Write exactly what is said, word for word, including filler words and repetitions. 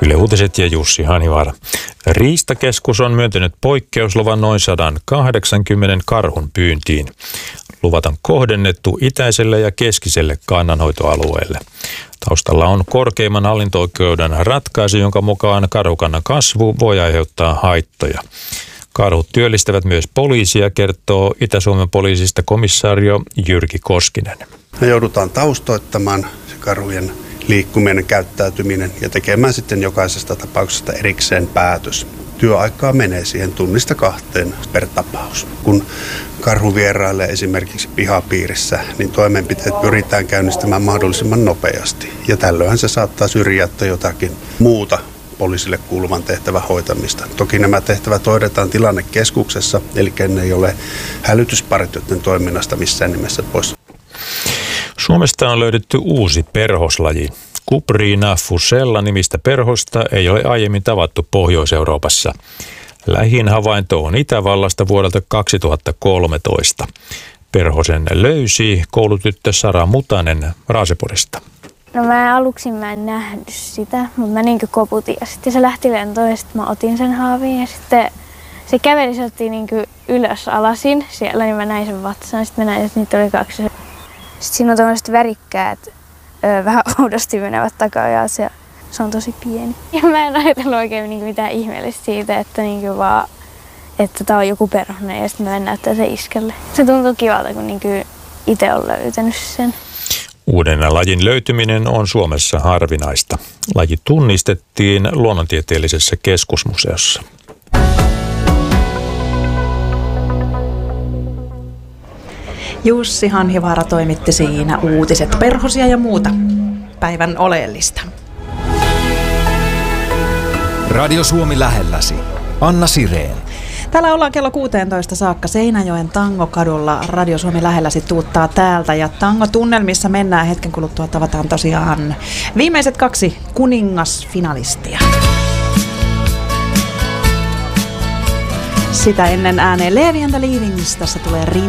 Yle Uutiset ja Jussi Hanivaara. Riistakeskus on myöntänyt poikkeusluvan noin sata kahdeksankymmentä karhun pyyntiin. Luvat on kohdennettu itäiselle ja keskiselle kannanhoitoalueelle. Taustalla on korkeimman hallinto-oikeuden ratkaisu, jonka mukaan karhukannan kasvu voi aiheuttaa haittoja. Karhut työllistävät myös poliisia, kertoo Itä-Suomen poliisista komissaario Jyrki Koskinen. Me joudutaan taustoittamaan se karhujen liikkuminen, käyttäytyminen ja tekemään sitten jokaisesta tapauksesta erikseen päätös. Työaikaa menee siihen tunnista kahteen per tapaus. Kun karhu vierailee esimerkiksi pihapiirissä, niin toimenpiteet pyritään käynnistämään mahdollisimman nopeasti. Ja tällöinhän se saattaa syrjäyttää jotakin muuta poliisille kuuluvan tehtävän hoitamista. Toki nämä tehtävät hoidetaan tilannekeskuksessa, eli ne ei ole hälytyspartioiden toiminnasta missään nimessä pois. Suomesta on löydetty uusi perhoslaji. Cuprina fusella nimistä perhosta ei ole aiemmin tavattu Pohjois-Euroopassa. Lähin havainto on Itävallasta vuodelta kaksituhattakolmetoista. Perhosen löysi koulutyttö Sara Mutanen Raaseporista. No mä aluksi mä en nähnyt sitä, mutta mä niinkö koputin ja sitten se lähti lentoon ja sitten mä otin sen haavin ja sitten se käveli sieltä niinkö ylös alasin siellä, niin mä näin sen vatsaan. Sitten mä näin, että niitä oli kaksi. Sitten siinä on tämmöiset värikkäät, öö, vähän oudosti menevät takaajat ja se on tosi pieni. Ja mä en ajatellut oikein niinku mitään ihmeellistä siitä, että niinku vaan, että tää on joku perhonen ja sitten mä en näyttää sen iskelle. Se tuntuu kivalta, kun niinku itse on löytänyt sen. Uuden lajin löytyminen on Suomessa harvinaista. Laji tunnistettiin Luonnontieteellisessä keskusmuseossa. Jussi Hanhivaara toimitti siinä uutiset, perhosia ja muuta päivän oleellista. Radio Suomi lähelläsi. Anna Sireen. Täällä ollaan kello kuusitoista saakka Seinäjoen Tangokadulla. Radio Suomi lähelläsi tuuttaa täältä ja tangotunnelmissa mennään hetken kuluttua. Tavataan tosiaan viimeiset kaksi kuningasfinalistia. Sitä ennen ääneen Levi and the Leavings. Tässä tulee Rin.